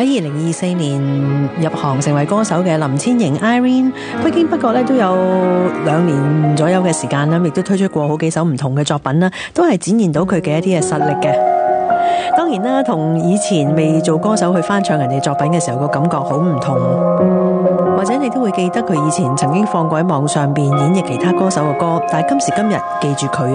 喺2024年入行成為歌手嘅林千瑩 Irene， 不經不覺咧都有2年左右嘅時間啦，亦都推出過好幾首唔同嘅作品啦，都係展現到佢嘅一啲嘅實力嘅。當然啦，同以前未做歌手去翻唱人哋作品嘅時候個感覺好唔同，或者你都會記得佢以前曾經放過喺網上邊演繹其他歌手嘅歌，但係今時今日記住佢